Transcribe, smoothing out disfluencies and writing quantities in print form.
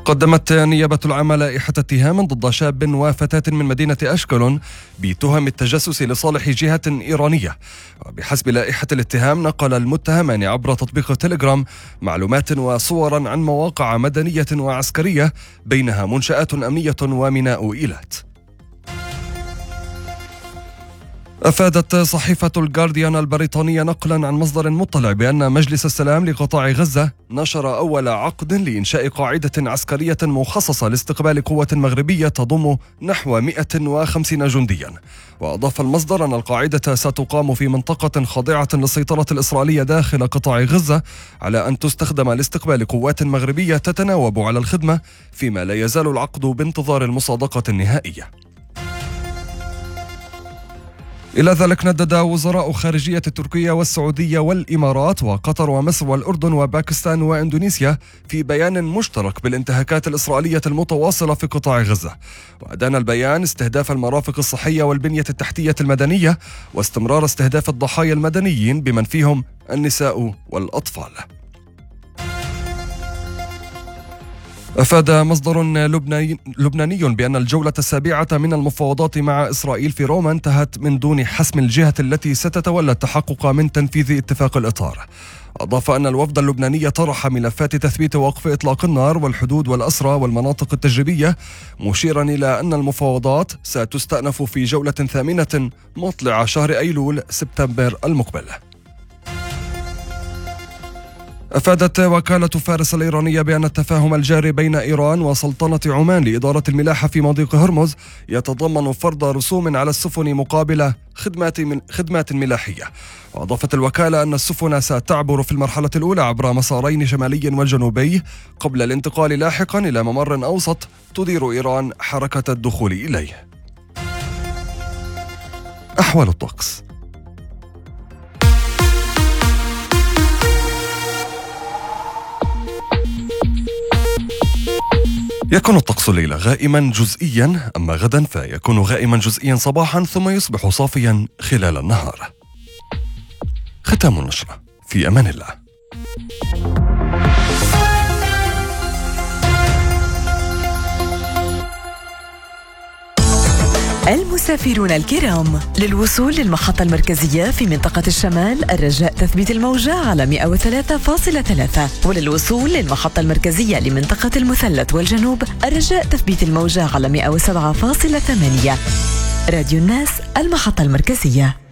قدمت النيابة العامة لائحة اتهام ضد شاب وفتاة من مدينة أشكلون بتهم التجسس لصالح جهة إيرانية. وبحسب لائحة الاتهام نقل المتهمان عبر تطبيق تيليجرام معلومات وصورا عن مواقع مدنية وعسكرية بينها منشآت أمنية وميناء إيلات. أفادت صحيفة الجارديان البريطانية نقلا عن مصدر مطلع بأن مجلس السلام لقطاع غزة نشر أول عقد لإنشاء قاعدة عسكرية مخصصة لاستقبال قوة مغربية تضم نحو 150 جنديا. وأضاف المصدر أن القاعدة ستقام في منطقة خاضعة للسيطرة الإسرائيلية داخل قطاع غزة، على أن تستخدم لاستقبال قوات مغربية تتناوب على الخدمة، فيما لا يزال العقد بانتظار المصادقة النهائية. إلى ذلك ندد وزراء خارجية تركيا والسعودية والإمارات وقطر ومصر والأردن وباكستان وإندونيسيا في بيان مشترك بالانتهاكات الإسرائيلية المتواصلة في قطاع غزة. وأدان البيان استهداف المرافق الصحية والبنية التحتية المدنية واستمرار استهداف الضحايا المدنيين بمن فيهم النساء والأطفال. أفاد مصدر لبناني بأن الجولة السابعة من المفاوضات مع إسرائيل في روما انتهت من دون حسم الجهة التي ستتولى التحقق من تنفيذ اتفاق الإطار. أضاف أن الوفد اللبناني طرح ملفات تثبيت وقف إطلاق النار والحدود والأسرى والمناطق التجريبية، مشيرا إلى أن المفاوضات ستستأنف في جولة ثامنة مطلع شهر أيلول سبتمبر المقبل. أفادت وكالة فارس الإيرانية بأن التفاهم الجاري بين إيران وسلطنة عمان لإدارة الملاحة في مضيق هرمز يتضمن فرض رسوم على السفن مقابل خدمات ملاحية. وأضافت الوكالة أن السفن ستعبر في المرحلة الأولى عبر مسارين شمالي وجنوبي قبل الانتقال لاحقا إلى ممر أوسط تدير إيران حركة الدخول إليه. أحوال الطقس. يكون الطقس الليلة غائما جزئيا، أما غدا فيكون غائما جزئيا صباحا ثم يصبح صافيا خلال النهار. ختام النشرة، في أمان الله. المسافرون الكرام، للوصول للمحطة المركزية في منطقة الشمال الرجاء تثبيت الموجة على 103.3، وللوصول للمحطة المركزية لمنطقة المثلث والجنوب الرجاء تثبيت الموجة على 107.8. راديو الناس، المحطة المركزية.